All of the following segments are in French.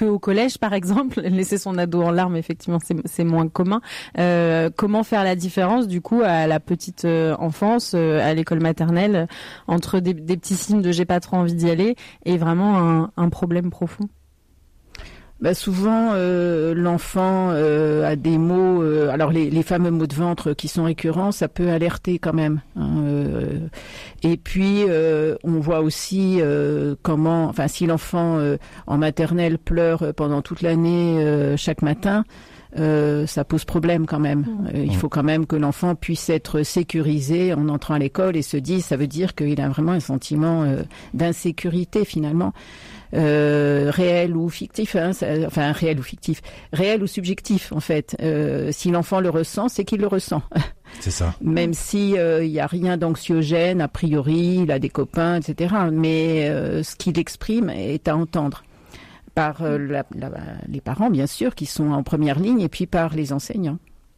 que au collège, par exemple. Laisser son ado en larmes, effectivement, c'est moins commun. Comment faire la différence, du coup, à la petite enfance, à l'école maternelle, entre des petits signes de j'ai pas trop envie d'y aller et vraiment un problème profond? Souvent, l'enfant a des mots. Alors les fameux maux de ventre qui sont récurrents, ça peut alerter quand même. Et puis on voit aussi si l'enfant en maternelle pleure pendant toute l'année chaque matin. Ça pose problème quand même. Il faut quand même que l'enfant puisse être sécurisé en entrant à l'école et se dise, ça veut dire qu'il a vraiment un sentiment d'insécurité finalement. Réel ou fictif, réel ou subjectif en fait. Si l'enfant le ressent, c'est qu'il le ressent. C'est ça. Même si il y a rien d'anxiogène a priori, il a des copains, etc. Mais ce qu'il exprime est à entendre par les parents bien sûr qui sont en première ligne et puis par les enseignants.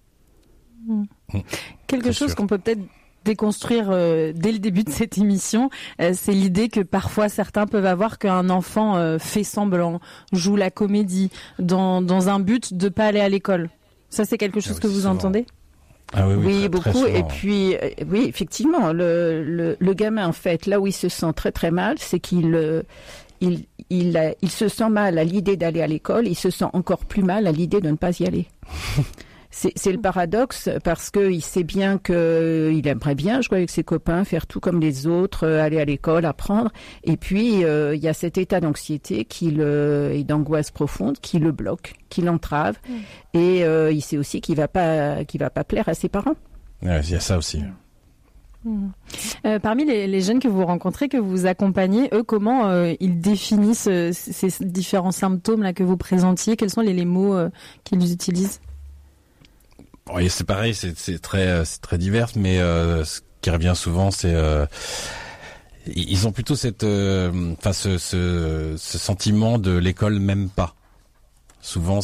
Quelque chose qu'on peut peut-être déconstruire dès le début de cette émission, c'est l'idée que parfois certains peuvent avoir qu'un enfant fait semblant, joue la comédie dans un but de pas aller à l'école. Ça, c'est quelque chose que vous entendez? Ah oui, beaucoup. Très et puis, oui, effectivement, le gamin, en fait, là où il se sent très très mal, c'est qu'il se sent mal à l'idée d'aller à l'école, il se sent encore plus mal à l'idée de ne pas y aller. C'est le paradoxe parce que il sait bien que il aimerait bien jouer avec ses copains, faire tout comme les autres, aller à l'école, apprendre. Et puis il y a cet état d'anxiété et d'angoisse profonde qui le bloque, qui l'entrave. Et il sait aussi qu'il va pas plaire à ses parents. Ouais, il y a ça aussi. Parmi les jeunes que vous rencontrez, que vous accompagnez, eux, comment ils définissent ces différents symptômes là que vous présentiez? Quels sont les mots qu'ils utilisent? Oui, c'est pareil, c'est très divers, mais ce qui revient souvent, c'est ils ont plutôt ce sentiment de l'école même pas. Souvent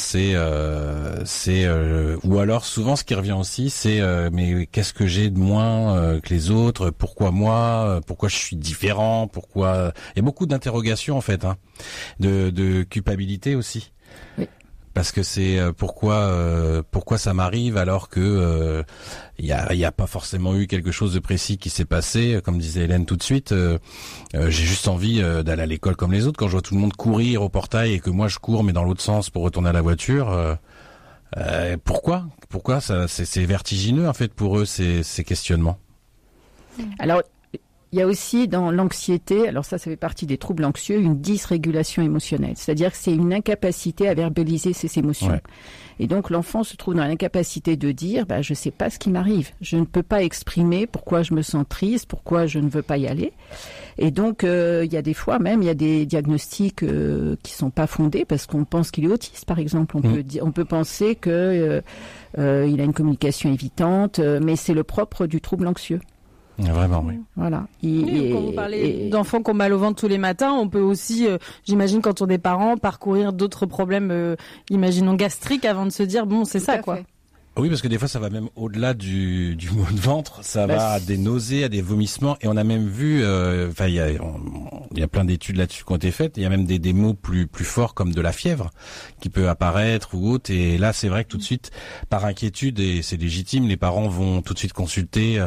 ou alors souvent ce qui revient aussi, c'est mais qu'est-ce que j'ai de moins que les autres? Pourquoi moi? Pourquoi je suis différent? Pourquoi? Il y a beaucoup d'interrogations en fait, de culpabilité aussi. Oui. Parce que c'est pourquoi ça m'arrive alors que il y a pas forcément eu quelque chose de précis qui s'est passé, comme disait Hélène tout de suite. J'ai juste envie d'aller à l'école comme les autres. Quand je vois tout le monde courir au portail et que moi je cours mais dans l'autre sens pour retourner à la voiture, pourquoi ça c'est vertigineux en fait pour eux ces questionnements. Alors il y a aussi dans l'anxiété, alors ça fait partie des troubles anxieux, une dysrégulation émotionnelle. C'est-à-dire que c'est une incapacité à verbaliser ses émotions. Ouais. Et donc l'enfant se trouve dans l'incapacité de dire je sais pas ce qui m'arrive. Je ne peux pas exprimer pourquoi je me sens triste, pourquoi je ne veux pas y aller. Et donc il y a des fois même il y a des diagnostics qui sont pas fondés parce qu'on pense qu'il est autiste par exemple. On peut penser que il a une communication évitante, mais c'est le propre du trouble anxieux. Vraiment, oui. Voilà. Quand vous parlez d'enfants qui ont mal au ventre tous les matins, on peut aussi, j'imagine, quand on est parent, parcourir d'autres problèmes, imaginons gastriques, avant de se dire c'est ça, quoi. Oui, parce que des fois, ça va même au-delà du mot de ventre. Ça va à des nausées, à des vomissements. Et on a même vu, il y a plein d'études là-dessus qui ont été faites. Il y a même des mots plus forts comme de la fièvre qui peut apparaître ou autre. Et là, c'est vrai que tout de suite, par inquiétude, et c'est légitime, les parents vont tout de suite consulter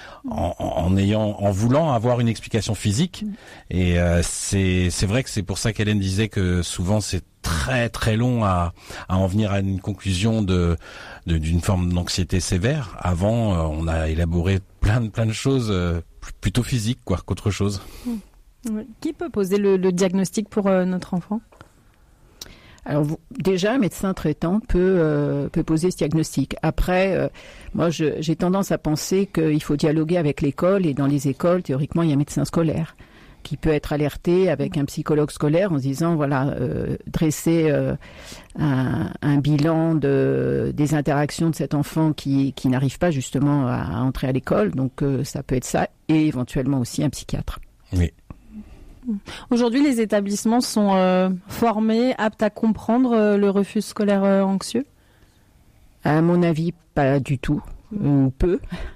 en voulant avoir une explication physique. Et c'est vrai que c'est pour ça qu'Hélène disait que souvent c'est très très long à en venir à une conclusion d'une forme d'anxiété sévère. Avant, on a élaboré plein de choses plutôt physiques qu'autre chose. Qui peut poser le diagnostic pour notre enfant ? Alors déjà, un médecin traitant peut poser ce diagnostic. Après, moi, j'ai tendance à penser qu'il faut dialoguer avec l'école, et dans les écoles, théoriquement, il y a un médecin scolaire qui peut être alerté avec un psychologue scolaire en se disant, dresser un bilan des interactions de cet enfant qui n'arrive pas justement à entrer à l'école. Donc ça peut être ça, et éventuellement aussi un psychiatre. Oui. Aujourd'hui, les établissements sont formés, aptes à comprendre le refus scolaire anxieux ? À mon avis, pas du tout, ou peu.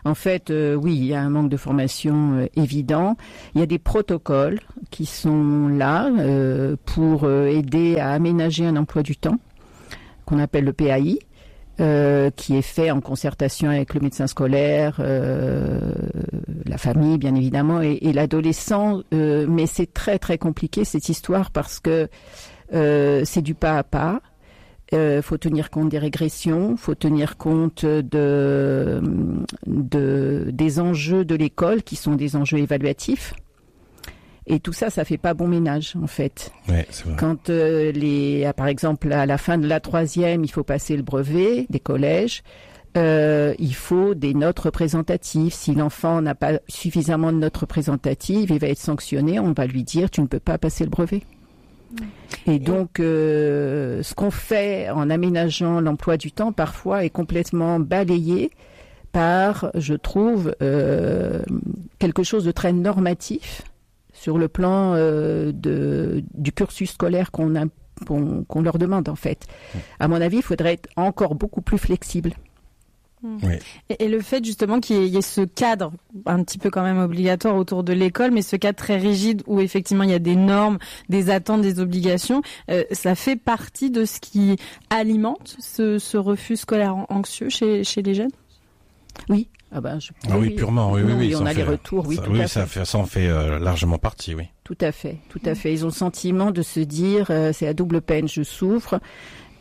En fait, oui, il y a un manque de formation évident. Il y a des protocoles qui sont là pour aider à aménager un emploi du temps, qu'on appelle le PAI, qui est fait en concertation avec le médecin scolaire, la famille, bien évidemment, et l'adolescent. Mais c'est très, très compliqué, cette histoire, parce que c'est du pas à pas. Faut tenir compte des régressions, faut tenir compte des enjeux de l'école qui sont des enjeux évaluatifs. Et tout ça, ça fait pas bon ménage, en fait. Ouais, c'est vrai. Quand par exemple, à la fin de la 3e, il faut passer le brevet des collèges. Il faut des notes représentatives. Si l'enfant n'a pas suffisamment de notes représentatives, il va être sanctionné. On va lui dire, tu ne peux pas passer le brevet. Et donc, ce qu'on fait en aménageant l'emploi du temps, parfois, est complètement balayé par, je trouve, quelque chose de très normatif sur le plan du cursus scolaire qu'on leur demande, en fait. À mon avis, il faudrait être encore beaucoup plus flexible. Oui. Et le fait justement qu'il y ait ce cadre un petit peu quand même obligatoire autour de l'école, mais ce cadre très rigide où effectivement il y a des normes, des attentes, des obligations, ça fait partie de ce qui alimente ce refus scolaire anxieux chez les jeunes ? Oui. Oui, purement, oui. On a les retours, oui, tout à fait. Ça en fait largement partie, oui. Tout à fait. Ils ont le sentiment de se dire, c'est à double peine, je souffre. On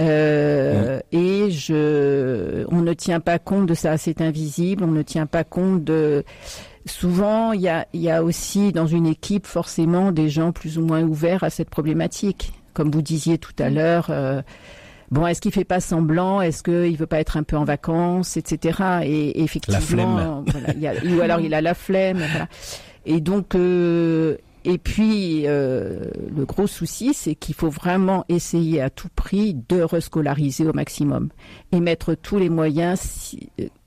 ne tient pas compte de ça, c'est invisible, on ne tient pas compte de... Souvent, il y a aussi dans une équipe forcément des gens plus ou moins ouverts à cette problématique. Comme vous disiez tout à l'heure, est-ce qu'il fait pas semblant, est-ce qu'il veut pas être un peu en vacances, etc. Et effectivement, la flemme. Ou alors il a la flemme. Voilà. Et donc... Et puis, le gros souci, c'est qu'il faut vraiment essayer à tout prix de rescolariser au maximum et mettre tous les moyens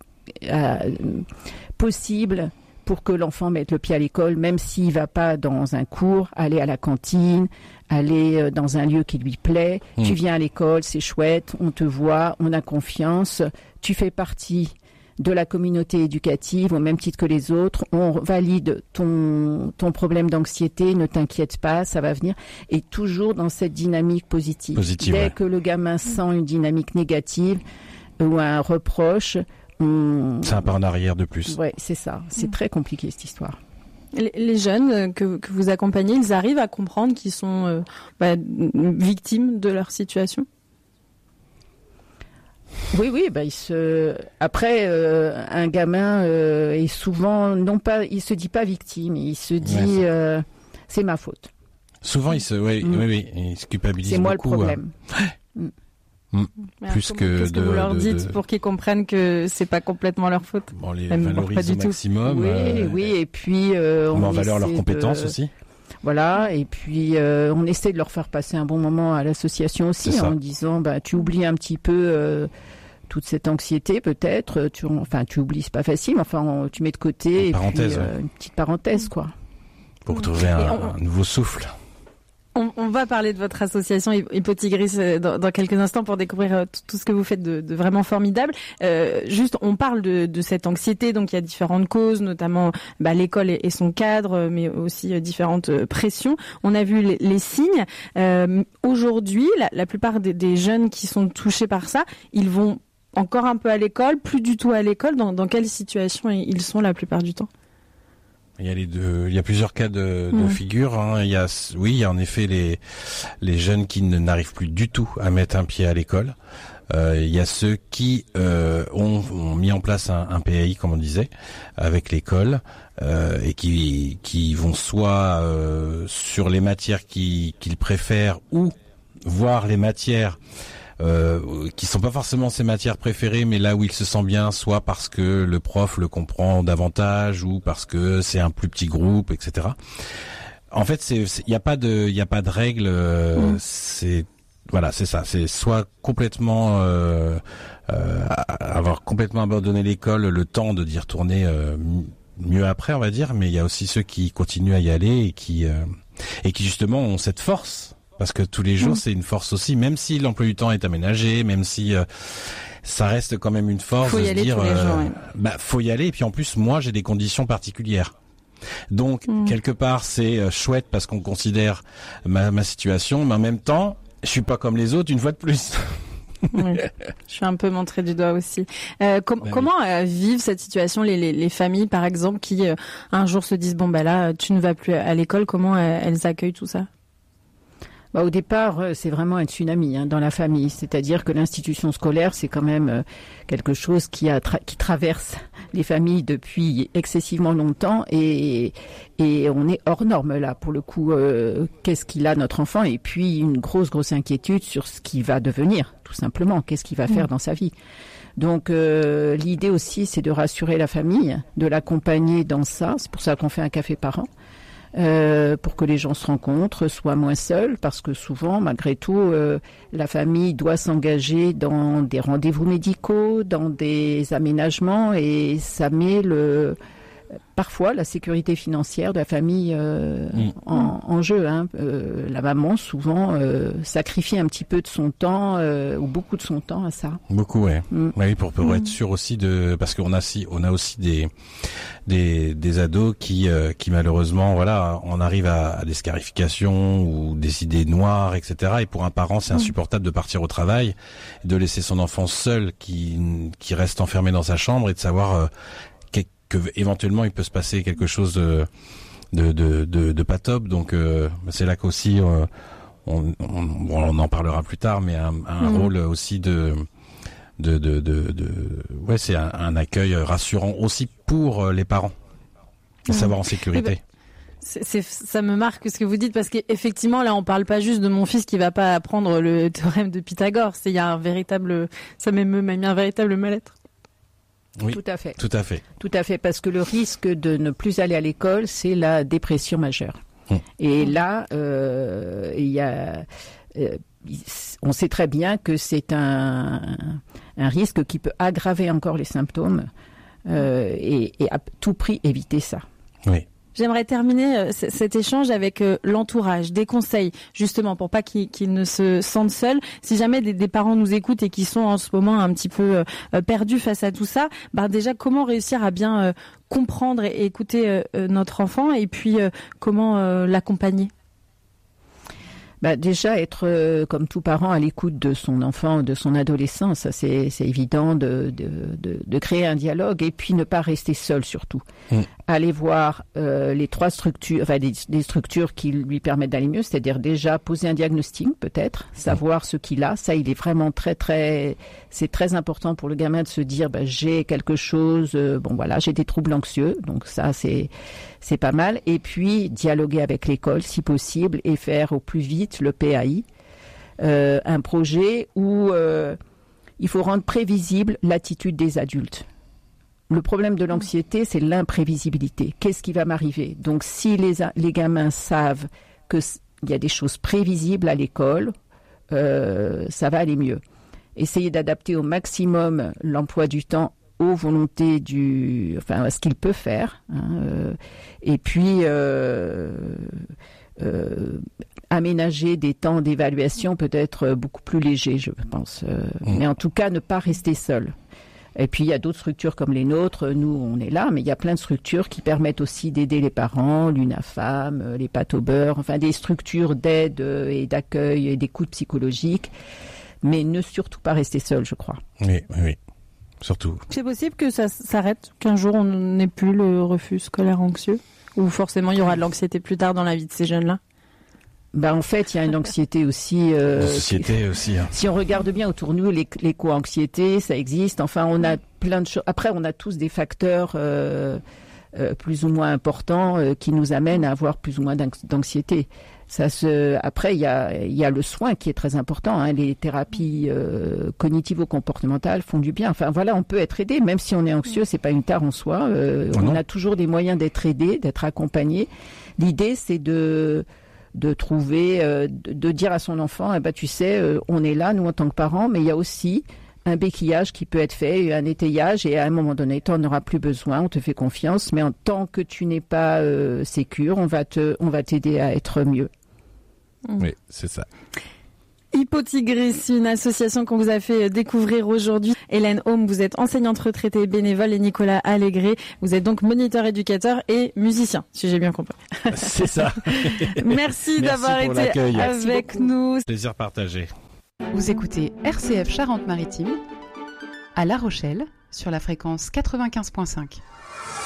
possibles pour que l'enfant mette le pied à l'école, même s'il ne va pas dans un cours, aller à la cantine, aller dans un lieu qui lui plaît. Tu viens à l'école, c'est chouette, on te voit, on a confiance, tu fais partie de la communauté éducative au même titre que les autres, on valide ton problème d'anxiété, ne t'inquiète pas, ça va venir, et toujours dans cette dynamique positive. Dès que le gamin sent une dynamique négative ou un reproche, c'est un pas en arrière de plus. Ouais, c'est ça. C'est très compliqué cette histoire. Les jeunes que vous accompagnez, ils arrivent à comprendre qu'ils sont victimes de leur situation ? Oui, après, un gamin est souvent, il se dit pas victime, il se dit c'est ma faute. Souvent, il se culpabilise beaucoup. C'est moi le problème. Plus qu'est-ce que vous leur dites pour qu'ils comprennent que c'est pas complètement leur faute. On les valorise au maximum. Oui, et puis on met en valeur leurs compétences aussi. Voilà, et puis on essaie de leur faire passer un bon moment à l'association aussi, en disant tu oublies un petit peu toute cette anxiété peut-être, tu oublies, c'est pas facile, mais enfin tu mets de côté une petite parenthèse quoi. Pour retrouver un nouveau souffle. On va parler de votre association Hypotigris dans quelques instants pour découvrir tout ce que vous faites de vraiment formidable. Juste, on parle de cette anxiété, donc il y a différentes causes, notamment l'école et son cadre, mais aussi différentes pressions. On a vu les signes. Aujourd'hui, la plupart des jeunes qui sont touchés par ça, ils vont encore un peu à l'école, plus du tout à l'école. Dans quelle situation ils sont la plupart du temps ? Il y a il y a plusieurs cas de figure. Hein. Il y a en effet les jeunes qui n'arrivent plus du tout à mettre un pied à l'école. Il y a ceux qui ont mis en place un PAI, comme on disait, avec l'école, et qui vont soit sur les matières qu'ils préfèrent, ou voir les matières qui sont pas forcément ses matières préférées, mais là où il se sent bien, soit parce que le prof le comprend davantage, ou parce que c'est un plus petit groupe, etc. En fait, il y a pas de règle. C'est ça. C'est soit complètement avoir complètement abandonné l'école, le temps de d'y retourner mieux après, on va dire. Mais il y a aussi ceux qui continuent à y aller et qui justement ont cette force parce que tous les jours c'est une force aussi, même si l'emploi du temps est aménagé, même si ça reste quand même une force de se dire faut y aller, et puis en plus moi j'ai des conditions particulières. Donc quelque part c'est chouette parce qu'on considère ma situation, mais en même temps je suis pas comme les autres une fois de plus. Oui. Je suis un peu montrée du doigt aussi. Comment vivent cette situation les familles, par exemple, qui un jour se disent bon là tu ne vas plus à l'école. Comment elles accueillent tout ça? Au départ, c'est vraiment un tsunami dans la famille. C'est-à-dire que l'institution scolaire, c'est quand même quelque chose qui traverse les familles depuis excessivement longtemps, et on est hors norme là pour le coup. Qu'est-ce qu'il a notre enfant? Et puis une grosse inquiétude sur ce qu'il va devenir, tout simplement. Qu'est-ce qu'il va faire dans sa vie? Donc l'idée aussi, c'est de rassurer la famille, de l'accompagner dans ça. C'est pour ça qu'on fait un café par an. Pour que les gens se rencontrent, soient moins seuls, parce que souvent, malgré tout, la famille doit s'engager dans des rendez-vous médicaux, dans des aménagements, et ça met parfois la sécurité financière de la famille en jeu. La maman souvent sacrifie un petit peu de son temps ou beaucoup de son temps à ça. Beaucoup, ouais. Oui, pour être sûr aussi parce qu'on a aussi des ados qui malheureusement on arrive à des scarifications ou des idées noires, etc. Et pour un parent c'est insupportable de partir au travail, de laisser son enfant seul qui reste enfermé dans sa chambre, et de savoir que éventuellement il peut se passer quelque chose de pas top. Donc c'est là qu'aussi on en parlera plus tard, mais un rôle aussi c'est un accueil rassurant aussi pour les parents, de savoir en sécurité. Ça me marque ce que vous dites, parce qu'effectivement là on parle pas juste de mon fils qui va pas apprendre le théorème de Pythagore, ça m'a mis un véritable mal-être. Oui, tout à fait. Tout à fait, parce que le risque de ne plus aller à l'école, c'est la dépression majeure. Et là, on sait très bien que c'est un risque qui peut aggraver encore les symptômes, et à tout prix éviter ça. Oui. J'aimerais terminer cet échange avec l'entourage, des conseils, justement, pour pas qu'ils ne se sentent seuls. Si jamais des parents nous écoutent et qui sont en ce moment un petit peu perdus face à tout ça, déjà, comment réussir à bien comprendre et écouter notre enfant, et puis comment l'accompagner? Déjà être comme tout parent à l'écoute de son enfant, de son adolescent, ça c'est évident, de créer un dialogue, et puis ne pas rester seul surtout. Aller voir les 3 structures, des structures qui lui permettent d'aller mieux, c'est-à-dire déjà poser un diagnostic peut-être, savoir ce qu'il a. Ça, il est vraiment c'est très important pour le gamin de se dire j'ai quelque chose, j'ai des troubles anxieux, donc ça c'est pas mal. Et puis dialoguer avec l'école si possible, et faire au plus vite le PAI, un projet où il faut rendre prévisible l'attitude des adultes. Le problème de l'anxiété, c'est l'imprévisibilité. Qu'est-ce qui va m'arriver? Donc si les gamins savent qu'il y a des choses prévisibles à l'école, ça va aller mieux. Essayer d'adapter au maximum l'emploi du temps aux volontés à ce qu'il peut faire, et puis aménager des temps d'évaluation peut-être beaucoup plus légers, je pense. Mais en tout cas, ne pas rester seul. Et puis, il y a d'autres structures comme les nôtres. Nous, on est là, mais il y a plein de structures qui permettent aussi d'aider les parents, l'UNAFAM, les pâtes au beurre, des structures d'aide et d'accueil et d'écoute psychologique. Mais ne surtout pas rester seul, je crois. Oui. Surtout. C'est possible que ça s'arrête, qu'un jour on n'ait plus le refus scolaire anxieux, ou forcément il y aura de l'anxiété plus tard dans la vie de ces jeunes-là? En fait, il y a une anxiété aussi. Société aussi. Si on regarde bien autour de nous, l'éco-anxiété, ça existe. Enfin, on a plein de choses. Après, on a tous des facteurs plus ou moins importants qui nous amènent à avoir plus ou moins d'anxiété. Après, il y a le soin qui est très important. Les thérapies cognitivo-comportementales font du bien. Enfin, on peut être aidé, même si on est anxieux, c'est pas une tare en soi. On a toujours des moyens d'être aidé, d'être accompagné. L'idée, c'est de trouver, de dire à son enfant, tu sais, on est là, nous, en tant que parents, mais il y a aussi un béquillage qui peut être fait, un étayage, et à un moment donné, tu n'en auras plus besoin, on te fait confiance, mais en tant que tu n'es pas sécure, on va t'aider à être mieux. Oui, c'est ça. Hippotigris, une association qu'on vous a fait découvrir aujourd'hui. Hélène Haume, vous êtes enseignante retraitée bénévole et Nicolas Allégré, vous êtes donc moniteur éducateur et musicien, si j'ai bien compris. C'est ça. Merci d'avoir été avec nous. Plaisir partagé. Vous écoutez RCF Charente-Maritime à La Rochelle sur la fréquence 95.5.